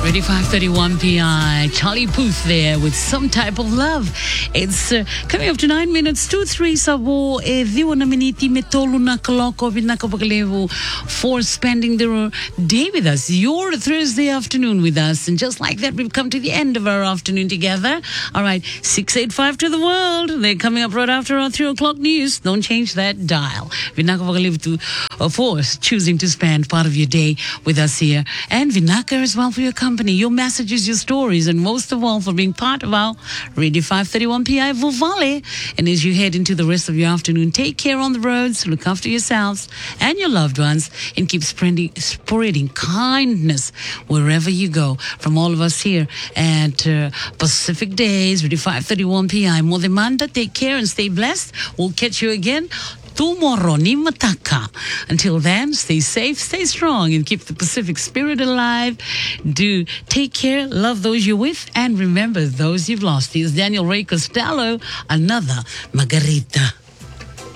Ready 5:31 PI. Charlie Puth there with Some Type of Love. It's coming up to 9 minutes to 3 sabo diwa na miniti metolu na kaloko vinakapakalevu for spending the day with us. Your Thursday afternoon with us. And just like that, we've come to the end of our afternoon together. All right, 685 to the world. They're coming up right after our 3 o'clock news. Don't change that dial. Vinakapakalevu to force choosing to spend part of your day with us here. And Vinaka as well for your company, your messages, your stories, and most of all for being part of our Radio 531 PI Vuvale. And as you head into the rest of your afternoon, take care on the roads, look after yourselves and your loved ones, and keep spreading kindness wherever you go. From all of us here at Pacific Days, Radio 531 PI Modemanda, take care and stay blessed. We'll catch you again tomorrow ni mataka. Until then, stay safe, stay strong, and keep the Pacific spirit alive. Do take care, love those you're with, and remember those you've lost. Here's Daniel Ray Costello, another Margarita.